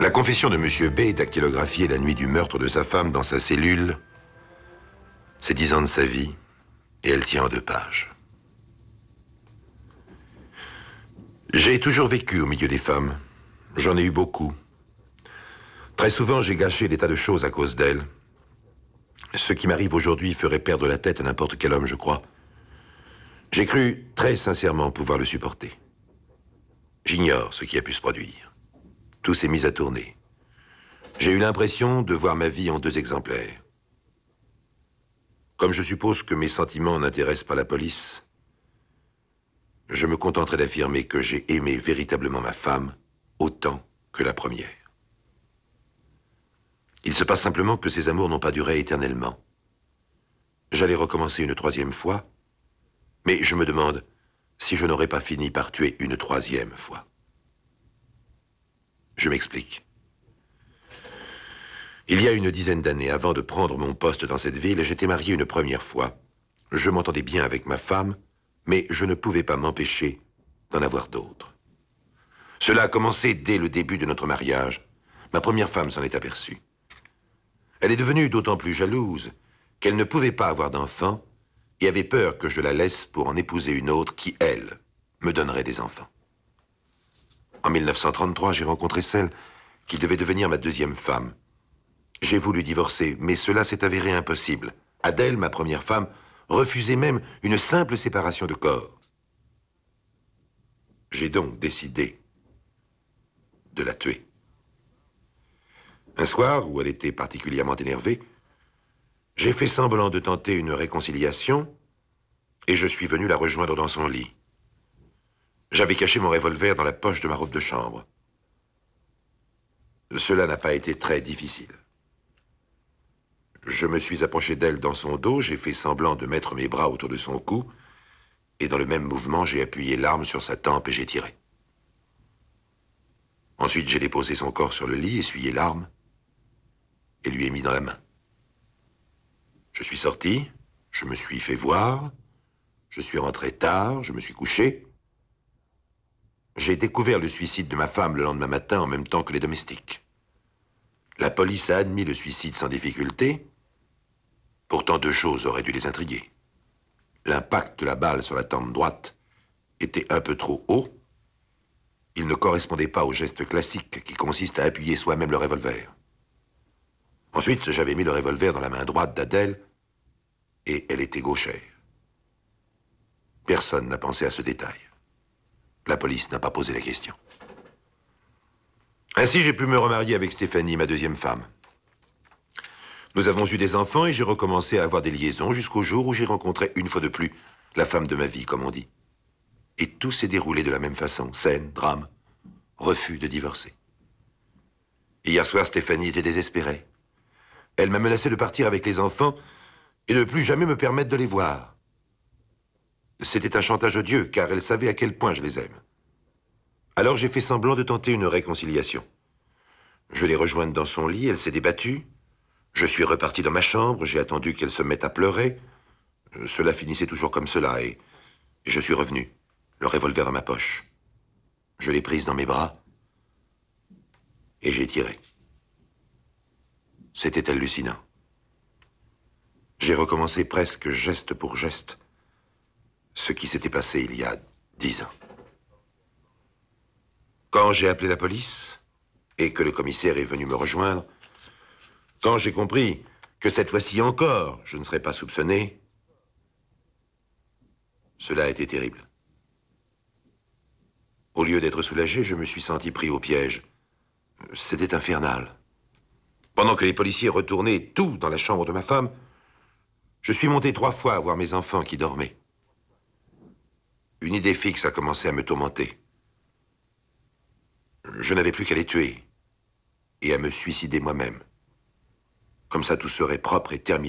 La confession de M. B est dactylographiée la nuit du meurtre de sa femme dans sa cellule. C'est 10 ans de sa vie, et elle tient en 2 pages. J'ai toujours vécu au milieu des femmes. J'en ai eu beaucoup. Très souvent, j'ai gâché des tas de choses à cause d'elles. Ce qui m'arrive aujourd'hui ferait perdre la tête à n'importe quel homme, je crois. J'ai cru très sincèrement pouvoir le supporter. J'ignore ce qui a pu se produire. Tout s'est mis à tourner. J'ai eu l'impression de voir ma vie en 2 exemplaires. Comme je suppose que mes sentiments n'intéressent pas la police, je me contenterai d'affirmer que j'ai aimé véritablement ma femme autant que la première. Il se passe simplement que ces amours n'ont pas duré éternellement. J'allais recommencer une 3e fois, mais je me demande si je n'aurais pas fini par tuer une 3e fois. Je m'explique. Il y a une dizaine d'années, avant de prendre mon poste dans cette ville, j'étais marié une première fois. Je m'entendais bien avec ma femme, mais je ne pouvais pas m'empêcher d'en avoir d'autres. Cela a commencé dès le début de notre mariage. Ma première femme s'en est aperçue. Elle est devenue d'autant plus jalouse qu'elle ne pouvait pas avoir d'enfants et avait peur que je la laisse pour en épouser une autre qui, elle, me donnerait des enfants. En 1933, j'ai rencontré celle qui devait devenir ma 2e femme. J'ai voulu divorcer, mais cela s'est avéré impossible. Adèle, ma première femme, refusait même une simple séparation de corps. J'ai donc décidé de la tuer. Un soir, où elle était particulièrement énervée, j'ai fait semblant de tenter une réconciliation et je suis venu la rejoindre dans son lit. J'avais caché mon revolver dans la poche de ma robe de chambre. Cela n'a pas été très difficile. Je me suis approché d'elle dans son dos, j'ai fait semblant de mettre mes bras autour de son cou et dans le même mouvement, j'ai appuyé l'arme sur sa tempe et j'ai tiré. Ensuite, j'ai déposé son corps sur le lit, essuyé l'arme et lui ai mis dans la main. Je suis sorti, je me suis fait voir, je suis rentré tard, je me suis couché. J'ai découvert le suicide de ma femme le lendemain matin en même temps que les domestiques. La police a admis le suicide sans difficulté. Pourtant, 2 choses auraient dû les intriguer. L'impact de la balle sur la tempe droite était un peu trop haut. Il ne correspondait pas au geste classique qui consiste à appuyer soi-même le revolver. Ensuite, j'avais mis le revolver dans la main droite d'Adèle et elle était gauchère. Personne n'a pensé à ce détail. La police n'a pas posé la question. Ainsi, j'ai pu me remarier avec Stéphanie, ma 2e femme. Nous avons eu des enfants et j'ai recommencé à avoir des liaisons jusqu'au jour où j'ai rencontré une fois de plus la femme de ma vie, comme on dit. Et tout s'est déroulé de la même façon. Scène, drame, refus de divorcer. Hier soir, Stéphanie était désespérée. Elle m'a menacé de partir avec les enfants et de ne plus jamais me permettre de les voir. C'était un chantage odieux, car elle savait à quel point je les aime. Alors j'ai fait semblant de tenter une réconciliation. Je l'ai rejointe dans son lit, elle s'est débattue. Je suis reparti dans ma chambre, j'ai attendu qu'elle se mette à pleurer. Cela finissait toujours comme cela, et je suis revenu, le revolver dans ma poche. Je l'ai prise dans mes bras, et j'ai tiré. C'était hallucinant. J'ai recommencé presque geste pour geste ce qui s'était passé il y a 10 ans. Quand j'ai appelé la police et que le commissaire est venu me rejoindre, quand j'ai compris que cette fois-ci encore, je ne serais pas soupçonné, cela a été terrible. Au lieu d'être soulagé, je me suis senti pris au piège. C'était infernal. Pendant que les policiers retournaient tout dans la chambre de ma femme, je suis monté 3 fois voir mes enfants qui dormaient. Une idée fixe a commencé à me tourmenter. Je n'avais plus qu'à les tuer et à me suicider moi-même. Comme ça, tout serait propre et terminé.